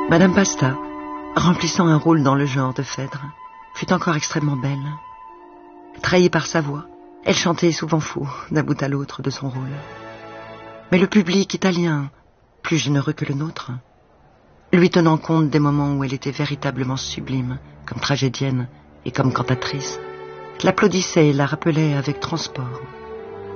Madame Pasta, remplissant un rôle dans le genre de Phèdre, fut encore extrêmement belle. Trahie par sa voix, elle chantait souvent faux d'un bout à l'autre de son rôle. Mais le public italien, plus généreux que le nôtre, lui tenant compte des moments où elle était véritablement sublime, comme tragédienne et comme cantatrice, l'applaudissait et la rappelait avec transport